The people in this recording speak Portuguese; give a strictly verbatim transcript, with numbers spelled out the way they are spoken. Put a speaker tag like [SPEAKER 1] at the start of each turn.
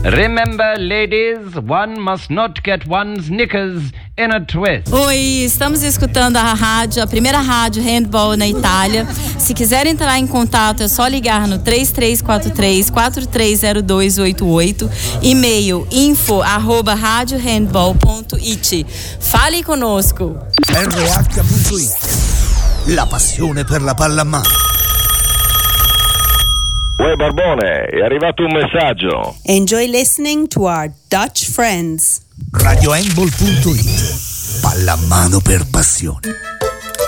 [SPEAKER 1] Remember, ladies, one must not get one's knickers in a twist.
[SPEAKER 2] Oi, estamos escutando a rádio, a primeira rádio handball na Itália. Se quiser entrar em contato, é só ligar no três três quatro três, quatro três zero dois oito oito, e-mail info arroba radio handball ponto it. Fale conosco.
[SPEAKER 3] R H punto it. La passione per la pallamano.
[SPEAKER 4] Uè Barbone, è arrivato un messaggio.
[SPEAKER 5] Enjoy listening to our Dutch friends.
[SPEAKER 3] radio handball punto it. Pallamano per passione.